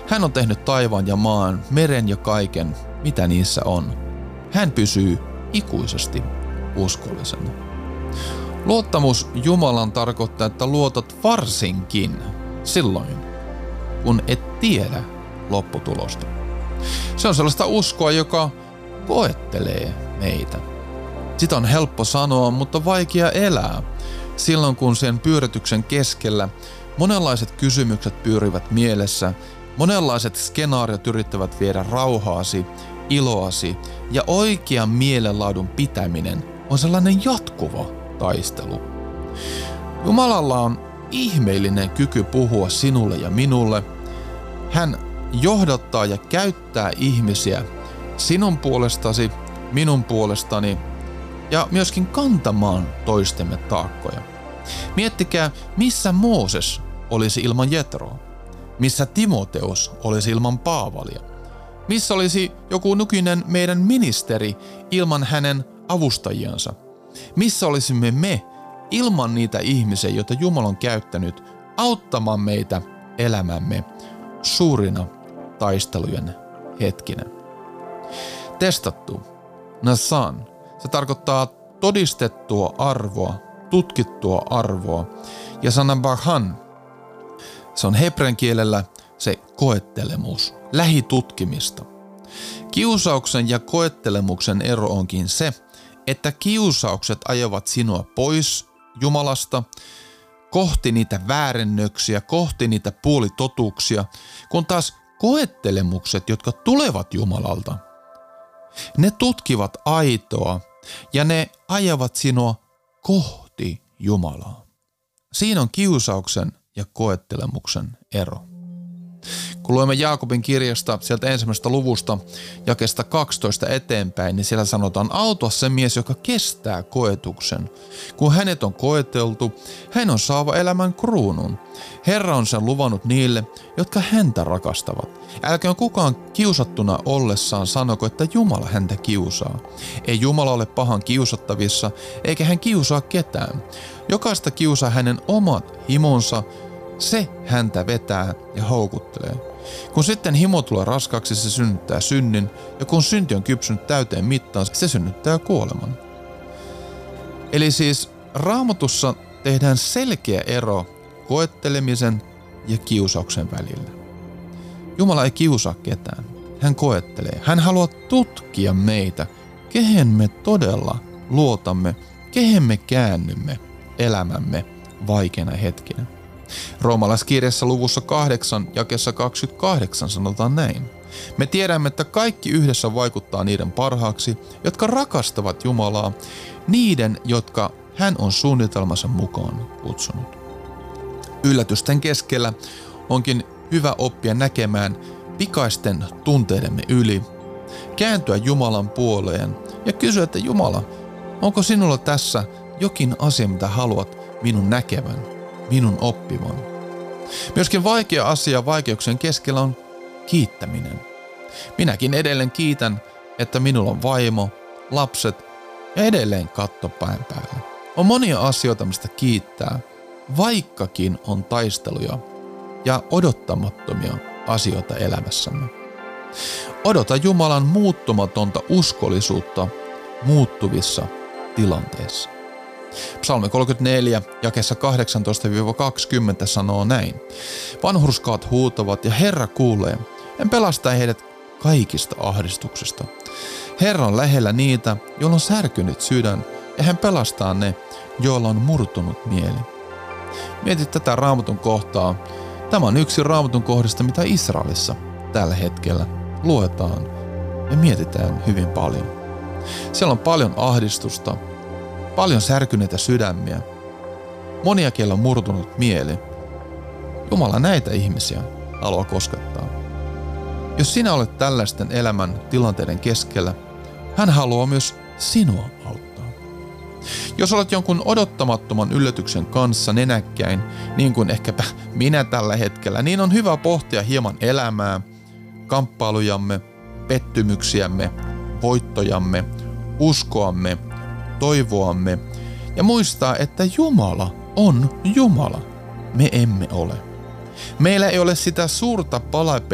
Hän on tehnyt taivaan ja maan, meren ja kaiken, mitä niissä on. Hän pysyy ikuisesti uskollisena. Luottamus Jumalaan tarkoittaa, että luotat varsinkin silloin, kun et tiedä lopputulosta. Se on sellaista uskoa, joka koettelee meitä. Sitä on helppo sanoa, mutta vaikea elää. Silloin kun sen pyörityksen keskellä monenlaiset kysymykset pyörivät mielessä, monenlaiset skenaariot yrittävät viedä rauhaasi, iloasi ja oikean mielenlaadun pitäminen on sellainen jatkuva taistelu. Jumalalla on ihmeellinen kyky puhua sinulle ja minulle. Hän johdattaa ja käyttää ihmisiä sinun puolestasi, minun puolestani ja myöskin kantamaan toistemme taakkoja. Miettikää, missä Mooses olisi ilman Jetroa, missä Timoteus olisi ilman Paavalia, missä olisi joku nykyinen meidän ministeri ilman hänen avustajiansa, missä olisimme me ilman niitä ihmisiä, joita Jumala on käyttänyt auttamaan meitä elämämme suurina taistelujen hetkinä. Testattu, nasan, se tarkoittaa todistettua arvoa, tutkittua arvoa, ja sana bahan, se on hebrean kielellä se koettelemus, lähitutkimista. Kiusauksen ja koettelemuksen ero onkin se, että kiusaukset ajavat sinua pois Jumalasta, kohti niitä väärennöksiä, kohti niitä puolitotuuksia, kun taas koettelemukset, jotka tulevat Jumalalta, ne tutkivat aitoa ja ne ajavat sinua kohti Jumalaa. Siinä on kiusauksen ja koettelemuksen ero. Kun luemme Jaakobin kirjasta sieltä ensimmäisestä luvusta jakeesta 12 eteenpäin, niin siellä sanotaan: autua se mies, joka kestää koetuksen. Kun hänet on koeteltu, hän on saava elämän kruunun. Herra on sen luvannut niille, jotka häntä rakastavat. Älköön kukaan kiusattuna ollessaan sanoko, että Jumala häntä kiusaa. Ei Jumala ole pahan kiusattavissa, eikä hän kiusaa ketään. Jokaista kiusaa hänen omat himonsa, se häntä vetää ja houkuttelee. Kun sitten himo tulee raskaaksi, se synnyttää synnin, ja kun synti on kypsynyt täyteen mittaan, se synnyttää kuoleman. Eli siis Raamatussa tehdään selkeä ero koettelemisen ja kiusauksen välillä. Jumala ei kiusaa ketään. Hän koettelee. Hän haluaa tutkia meitä, kehen me todella luotamme, kehen me käännymme elämämme vaikeina hetkinä. Roomalaiskirjassa luvussa 8 jakeessa 28 sanotaan näin: me tiedämme, että kaikki yhdessä vaikuttaa niiden parhaaksi, jotka rakastavat Jumalaa, niiden, jotka hän on suunnitelmansa mukaan kutsunut. Yllätysten keskellä onkin hyvä oppia näkemään pikaisten tunteidemme yli, kääntyä Jumalan puoleen ja kysyä, että Jumala, onko sinulla tässä jokin asia, mitä haluat minun näkevän, minun oppivan? Myöskin vaikea asia vaikeuksien keskellä on kiittäminen. Minäkin edelleen kiitän, että minulla on vaimo, lapset ja edelleen katto pään päällä. On monia asioita, mistä kiittää, vaikkakin on taisteluja ja odottamattomia asioita elämässämme. Odota Jumalan muuttumatonta uskollisuutta muuttuvissa tilanteissa. Psalmi 34, jakeessa 18-20 sanoo näin: vanhurskaat huutavat ja Herra kuulee. Hän pelastaa heidät kaikista ahdistuksesta. Herra on lähellä niitä, joilla on särkynyt sydän, ja hän pelastaa ne, joilla on murtunut mieli. Mietit tätä Raamatun kohtaa. Tämä on yksi Raamatun kohdista, mitä Israelissa tällä hetkellä luetaan ja mietitään hyvin paljon. Siellä on paljon ahdistusta, paljon särkyneitä sydämiä, monia, keillä on murtunut mieli. Jumala näitä ihmisiä haluaa koskettaa. Jos sinä olet tällaisten elämän tilanteiden keskellä, hän haluaa myös sinua auttaa. Jos olet jonkun odottamattoman yllätyksen kanssa nenäkkäin, niin kuin ehkäpä minä tällä hetkellä, niin on hyvä pohtia hieman elämää, kamppailujamme, pettymyksiämme, voittojamme, uskoamme, toivoamme ja muistaa, että Jumala on Jumala. Me emme ole. Meillä ei ole sitä suurta